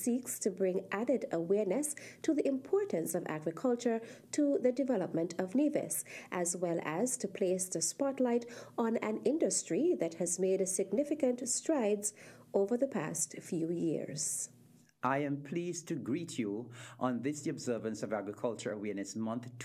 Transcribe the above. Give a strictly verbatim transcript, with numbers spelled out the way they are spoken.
seeks to bring added awareness to the importance of agriculture to the development of Nevis, as well as to place the spotlight on an industry that has made significant strides over the past few years. I am pleased to greet you on this the observance of Agriculture Awareness Month